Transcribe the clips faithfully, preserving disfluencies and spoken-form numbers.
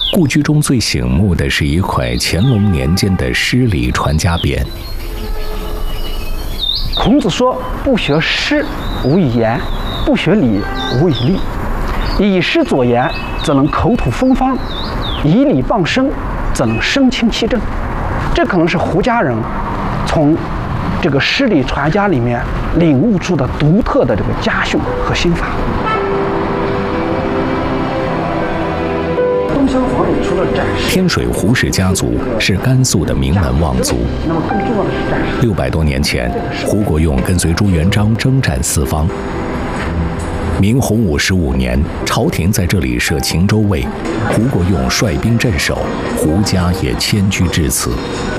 故居中最醒目的是一块乾隆年间的诗礼传家匾。 孔子说：“不学诗，无以言；不学礼，无以立。以诗作言，则能口吐芬芳；以礼傍身，则能身轻气正。”这可能是胡家人从这个诗礼传家里面领悟出的独特的这个家训和心法。东厢房里除了展示， 天水胡氏家族是甘肃的名门望族。 那么更重要的是展示。 六百多年前，胡国用跟随朱元璋征战四方。明洪武十五年，朝廷在这里设秦州卫，胡国用率兵镇守，胡家也迁居至此。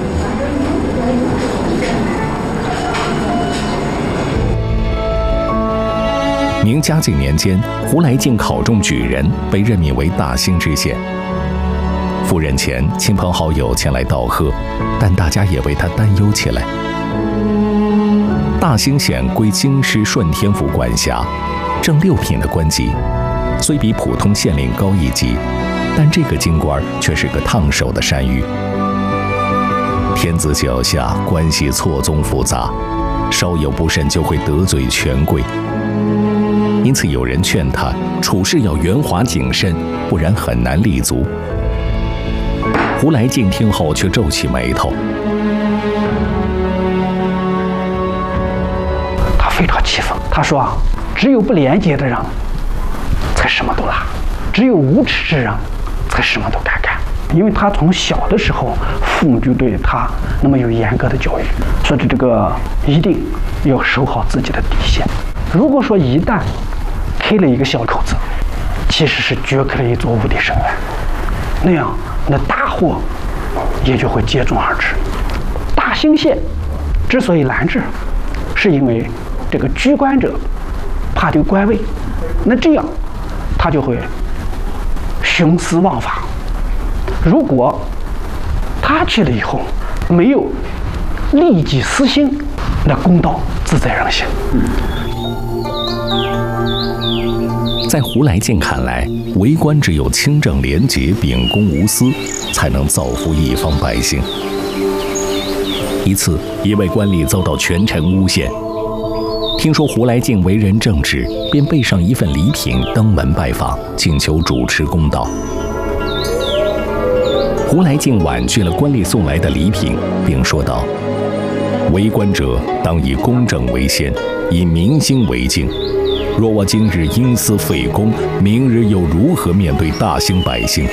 明嘉靖年间，胡来敬考中举人，被任命为大兴知县。赴任前，亲朋好友前来道贺，但大家也为他担忧起来。大兴县归京师顺天府管辖，正六品的官级，虽比普通县令高一级，但这个京官却是个烫手的山芋。天子脚下，关系错综复杂，稍有不慎就会得罪权贵。因此有人劝他处事要圆滑谨慎，不然很难立足。胡来敬听后却皱起眉头， 他非常气愤。他说啊，只有不廉洁的人才什么都拉，只有无耻之人才什么都敢干。因为他从小的时候，父母就对他那么有严格的教育，说的这个一定要守好自己的底线。如果说一旦开了一个小口子，其实是掘开了一座无底深渊，那样那大祸也就会接踵而至。大兴县之所以难治，是因为这个居官者怕丢官位，那这样他就会徇私枉法。如果他去了以后没有利己私心，那公道自在人心。 在胡来敬看来，为官只有清正廉洁、秉公无私，才能造福一方百姓。一次，一位官吏遭到权臣诬陷，听说胡来敬为人正直，便备上一份礼品登门拜访，请求主持公道。胡来敬婉拒了官吏送来的礼品，并说道：“为官者当以公正为先，以民心为敬。若我今日因私废公，明日又如何面对大兴百姓？”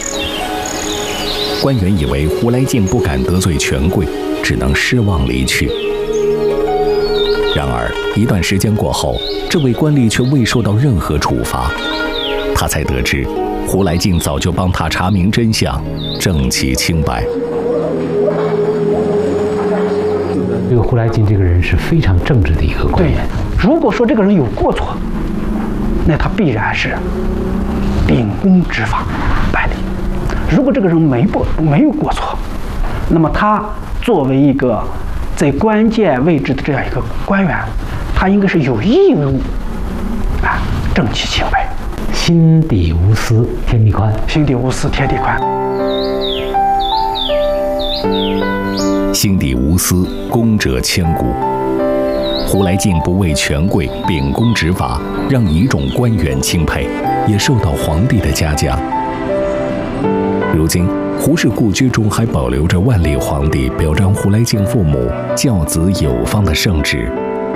官员以为胡来敬不敢得罪权贵，只能失望离去。然而一段时间过后，这位官吏却未受到任何处罚，他才得知胡来敬早就帮他查明真相，正其清白。 这个胡来敬这个人是非常正直的一个官员。 如果说这个人有过错，那他必然是秉公执法办理；如果这个人没过没有过错，那么他作为一个在关键位置的这样一个官员，他应该是有义务啊正其清白。 心底无私天地宽， 心底无私天地宽。 心底无私，公者千古。胡来敬不畏权贵，秉公执法，让一众官员钦佩，也受到皇帝的嘉奖。如今，胡氏故居中还保留着万历皇帝表彰胡来敬父母教子有方的圣旨。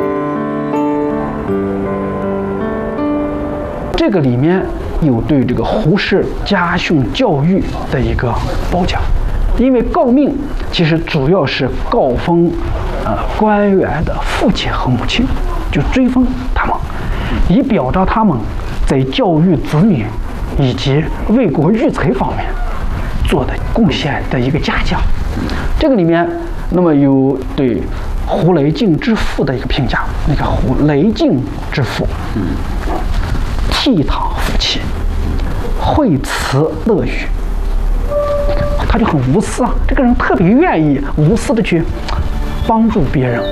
这个里面有对这个胡氏家训教育的一个褒奖。因为诰命其实主要是告封呃官员的父亲和母亲，就追封他们，以表彰他们在教育子女以及为国育才方面做的贡献的一个嘉奖。这个里面那么有对胡来敬之父的一个评价，那个胡来敬之父，嗯，倜傥夫妻，惠慈乐语。他就很无私啊，这个人特别愿意无私的去帮助别人。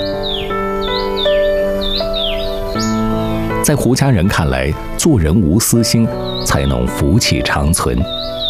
在胡家人看来，做人无私心，才能福气长存。